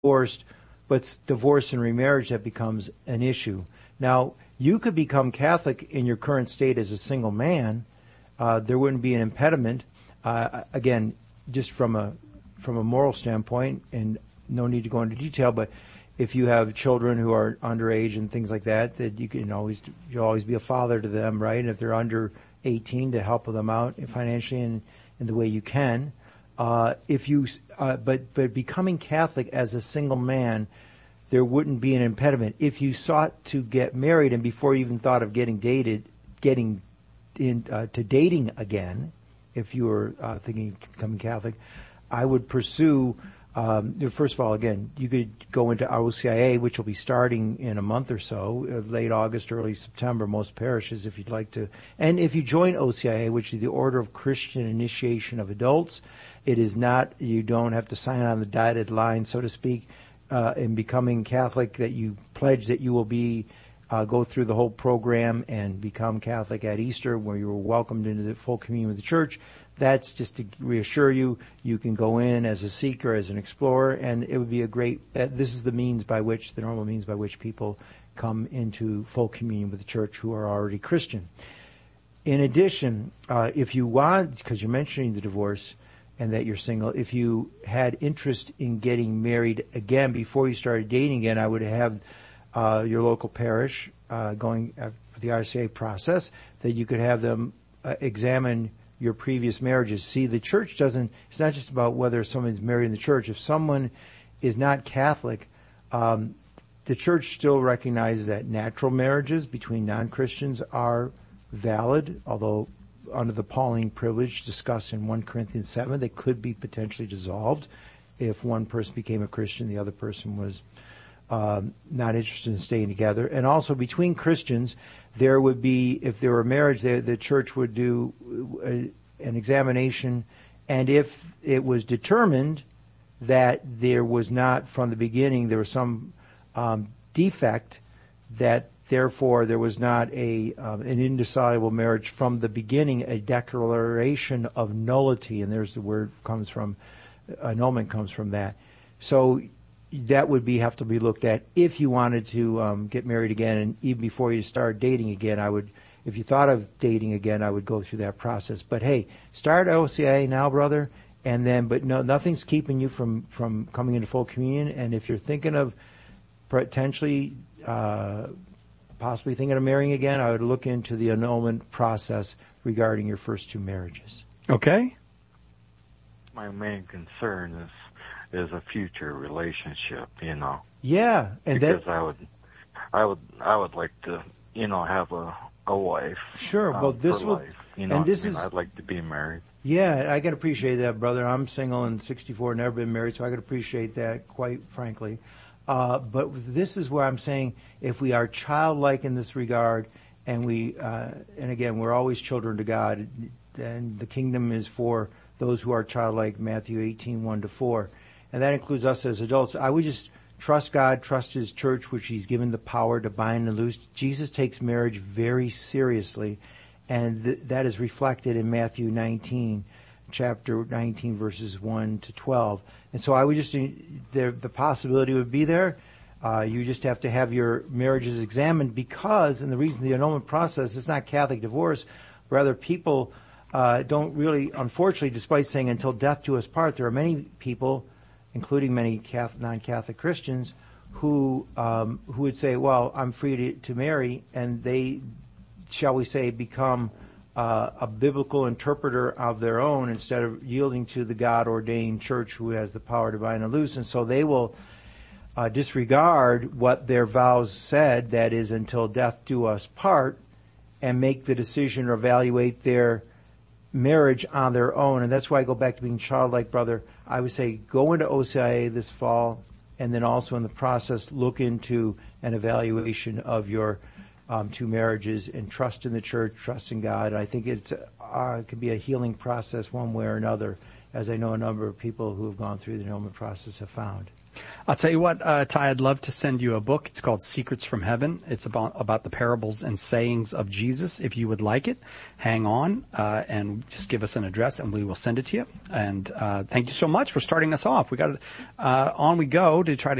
divorced, but it's divorce and remarriage that becomes an issue. Now, you could become Catholic in your current state as a single man. There wouldn't be an impediment. Again, just from a moral standpoint, and no need to go into detail, but if you have children who are underage and things like that, that you'll always be a father to them, right? And if they're under 18, to help them out financially in the way you can. But becoming Catholic as a single man, there wouldn't be an impediment. If you sought to get married and before you even thought of getting dating again, if you were thinking of becoming Catholic, I would pursue, first of all, again, you could go into OCIA, which will be starting in a month or so, late August, early September, most parishes, if you'd like to. And if you join OCIA, which is the Order of Christian Initiation of Adults, it is not, you don't have to sign on the dotted line, so to speak, in becoming Catholic, that you pledge that you will be go through the whole program and become Catholic at Easter, where you were welcomed into the full communion with the Church. That's just to reassure you. You can go in as a seeker, as an explorer, and it would be a great. This is the normal means by which people come into full communion with the Church who are already Christian. In addition, if you want, because you're mentioning the divorce and that you're single, if you had interest in getting married again before you started dating again, I would have your local parish going for the RCA process, that you could have them examine your previous marriages. See, the Church it's not just about whether someone's married in the Church. If someone is not Catholic, the Church still recognizes that natural marriages between non-Christians are valid, although under the Pauline privilege discussed in 1 Corinthians 7, they could be potentially dissolved if one person became a Christian, the other person was not interested in staying together. And also between Christians, there would be, if there were marriage, the Church would do an examination, and if it was determined that there was not, from the beginning, there was some defect, that therefore there was not an indissoluble marriage from the beginning, a declaration of nullity, and there's the word comes from, annulment comes from that. So that would have to be looked at if you wanted to get married again, and even before you start dating again, if you thought of dating again, I would go through that process. But hey, start OCA now, brother, and then, but no, nothing's keeping you from coming into full communion. And if you're thinking of potentially, possibly thinking of marrying again, I would look into the annulment process regarding your first two marriages. Okay. My main concern is a future relationship, Yeah, and because I would like to, have a wife. Sure. Well, this will, life, and this is. I'd like to be married. Yeah, I can appreciate that, brother. I'm single and 64, never been married, so I can appreciate that, quite frankly. But this is where I'm saying, if we are childlike in this regard, and and again, we're always children to God, and the kingdom is for those who are childlike, Matthew 18:1-4. And that includes us as adults. I would just trust God, trust His Church, which He's given the power to bind and loose. Jesus takes marriage very seriously, and that is reflected in Matthew 19, chapter 19, verses 1-12. And so I would just, the possibility would be there. You just have to have your marriages examined, because, and the reason the annulment process is not Catholic divorce, rather people don't really, unfortunately, despite saying until death do us part, there are many people, including many non-Catholic Christians, who would say, well, I'm free to marry, and they, shall we say, become a biblical interpreter of their own instead of yielding to the God-ordained Church who has the power to bind and loose. And so they will disregard what their vows said, that is, until death do us part, and make the decision or evaluate their marriage on their own. And that's why I go back to being childlike, brother. I would say go into OCIA this fall, and then also in the process look into an evaluation of your two marriages, and trust in the Church, trust in God. I think it can be a healing process one way or another, as I know a number of people who have gone through the annulment process have found. I'll tell you what, Ty, I'd love to send you a book. It's called Secrets from Heaven. It's about the parables and sayings of Jesus. If you would like it, hang on and just give us an address, and we will send it to you. And thank you so much for starting us off. On we go to try to